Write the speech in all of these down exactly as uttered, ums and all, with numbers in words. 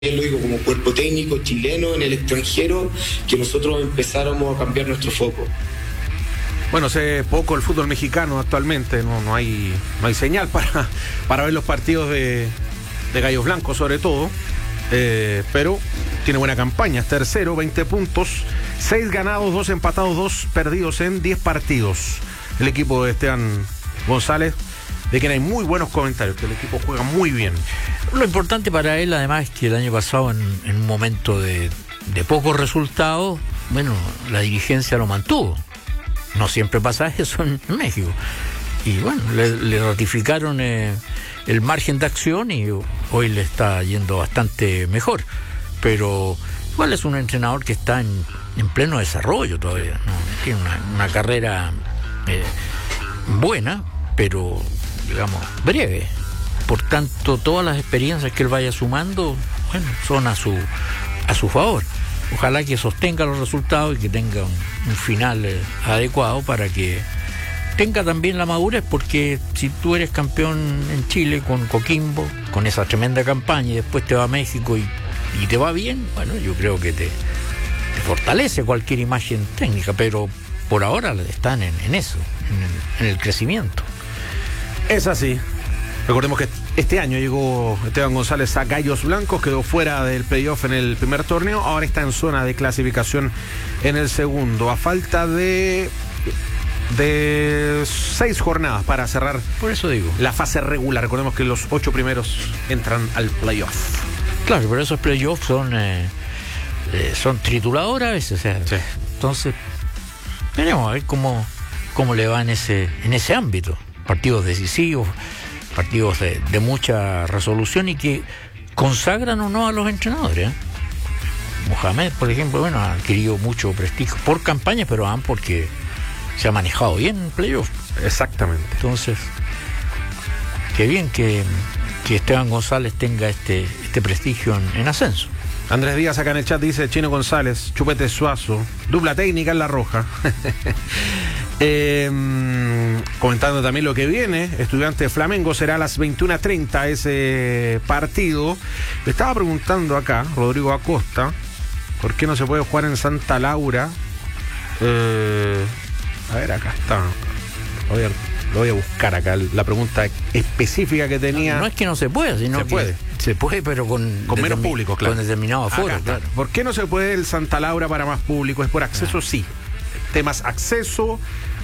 lo digo como cuerpo técnico chileno en el extranjero, que nosotros empezáramos a cambiar nuestro foco. Bueno, sé poco el fútbol mexicano actualmente, no, no hay no hay señal para, para ver los partidos de, de Gallos Blancos sobre todo, eh, pero tiene buena campaña, es tercero, veinte puntos, seis ganados, dos empatados, dos perdidos en diez partidos. El equipo de Esteban González, de quien hay muy buenos comentarios, que el equipo juega muy bien. Lo importante para él, además, es que el año pasado, en, en un momento de, de pocos resultados, bueno, la dirigencia lo mantuvo. No siempre pasa eso en México. Y bueno, le, le ratificaron eh, el margen de acción y hoy le está yendo bastante mejor. Pero igual es un entrenador que está en, en pleno desarrollo todavía, ¿no? Tiene una, una carrera eh, buena, pero digamos, breve. Por tanto, todas las experiencias que él vaya sumando, bueno, son a su a su favor. Ojalá que sostenga los resultados y que tenga un, un final eh, adecuado para que tenga también la madurez, porque si tú eres campeón en Chile con Coquimbo, con esa tremenda campaña, y después te va a México y, y te va bien, bueno, yo creo que te, te fortalece cualquier imagen técnica, pero por ahora están en, en eso, en el, en el crecimiento. Es así. Recordemos que este año llegó Esteban González a Gallos Blancos, quedó fuera del playoff en el primer torneo, ahora está en zona de clasificación en el segundo, a falta de de seis jornadas para cerrar. Por eso digo, la fase regular. Recordemos que los ocho primeros entran al playoff. Claro, pero esos playoffs son eh, eh, son trituradores a veces, o sea, sí. Entonces veremos a ver cómo cómo le va en ese en ese ámbito. Partidos decisivos, partidos de, de mucha resolución y que consagran o no a los entrenadores, ¿eh? Mohamed, por ejemplo, bueno, ha adquirido mucho prestigio por campaña, pero han porque se ha manejado bien en playoff. Exactamente. Entonces, qué bien que, que Esteban González tenga este, este prestigio en, en ascenso. Andrés Díaz acá en el chat dice: Chino González, Chupete Suazo, dupla técnica en La Roja. eh, comentando también lo que viene, Estudiante Flamengo será a las veintiuna treinta ese partido. Le estaba preguntando acá, Rodrigo Acosta, ¿por qué no se puede jugar en Santa Laura? Eh, a ver, acá está. Lo voy a, lo voy a buscar acá, la pregunta específica que tenía. No, no es que no se pueda, sino se que puede. Se puede, pero con, con menos público, claro. Con determinado aforo, claro. ¿Por qué no se puede el Santa Laura para más público? ¿Es por acceso? Ah. Sí. Temas acceso.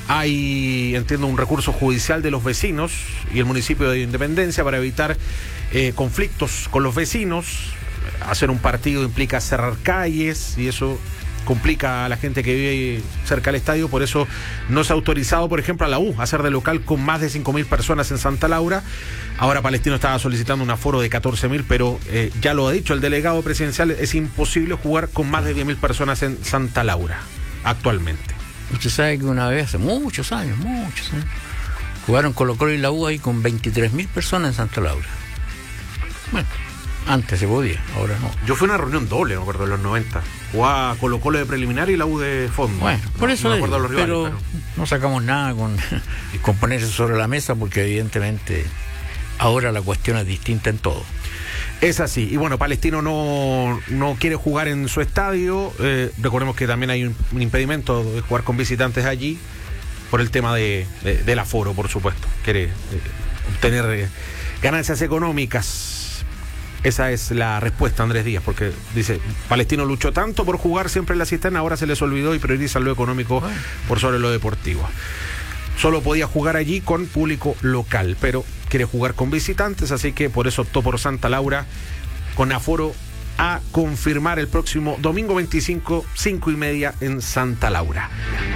Hay, entiendo, un recurso judicial de los vecinos y el municipio de Independencia para evitar eh, conflictos con los vecinos. Hacer un partido implica cerrar calles y eso complica a la gente que vive cerca del estadio, por eso no se ha autorizado, por ejemplo, a la U a hacer de local con más de cinco mil personas en Santa Laura. Ahora Palestino estaba solicitando un aforo de catorce mil, pero eh, ya lo ha dicho el delegado presidencial, es imposible jugar con más de diez mil personas en Santa Laura actualmente. Usted sabe que una vez, hace muchos años, muchos años, jugaron Colo-Colo y la U ahí con veintitrés mil personas en Santa Laura. Bueno, antes se podía, ahora no. Yo fui a una reunión doble, me acuerdo, en los noventa. Jugaba Colo-Colo de preliminar y la U de fondo. Bueno, por no, eso no digo, me acuerdo los rivales, pero, pero no sacamos nada con, con ponerse sobre la mesa, porque evidentemente ahora la cuestión es distinta en todo. Es así. Y bueno, Palestino no, no quiere jugar en su estadio. Eh, recordemos que también hay un, un impedimento de jugar con visitantes allí por el tema de, de, del aforo, por supuesto. Quiere eh, obtener eh, ganancias económicas. Esa es la respuesta, Andrés Díaz, porque dice, Palestino luchó tanto por jugar siempre en la cisterna, ahora se les olvidó y priorizan lo económico bueno. por sobre lo deportivo. Solo podía jugar allí con público local, pero quiere jugar con visitantes, así que por eso optó por Santa Laura, con aforo a confirmar el próximo domingo veinticinco, cinco y media en Santa Laura.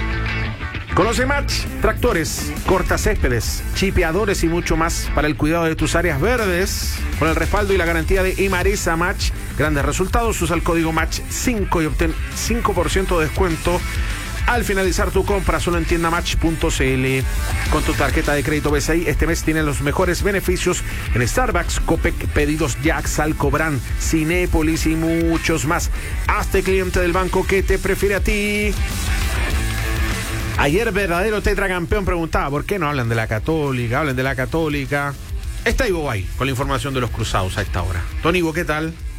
Conoce Match, tractores, cortacéspedes, chipeadores y mucho más para el cuidado de tus áreas verdes. Con el respaldo y la garantía de Imarisa Match, grandes resultados. Usa el código Match cinco y obtén cinco por ciento de descuento al finalizar tu compra solo en tienda match punto c l. Con tu tarjeta de crédito B C I, este mes tienes los mejores beneficios en Starbucks, Copec, Pedidos Ya, Salcobran, Cinépolis y muchos más. Hazte cliente del banco que te prefiere a ti. Ayer verdadero tetracampeón preguntaba, ¿por qué no hablan de la Católica? Hablan de la Católica. Está Ivo ahí con la información de los cruzados a esta hora. Don Ivo, ¿qué tal?